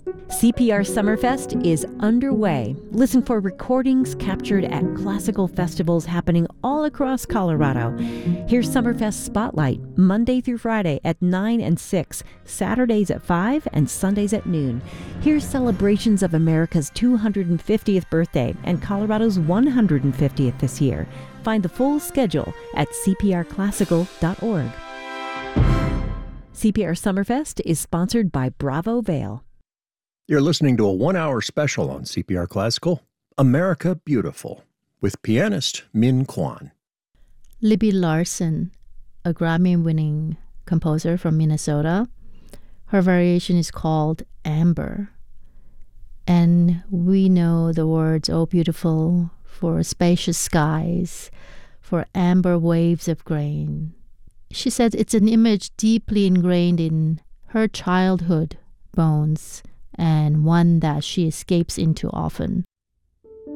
CPR Summerfest is underway. Listen for recordings captured at classical festivals happening all across Colorado. Here's Summerfest Spotlight, Monday through Friday at 9 and 6, Saturdays at 5, and Sundays at noon. Here's celebrations of America's 250th birthday and Colorado's 150th this year. Find the full schedule at cprclassical.org. CPR Summerfest is sponsored by Bravo Vail. You're listening to a one-hour special on CPR Classical, America Beautiful, with pianist Min Kwan. Libby Larsen, a Grammy-winning composer from Minnesota. Her variation is called Amber. And we know the words, oh beautiful, for spacious skies, for amber waves of grain. She said it's an image deeply ingrained in her childhood bones, and one that she escapes into often.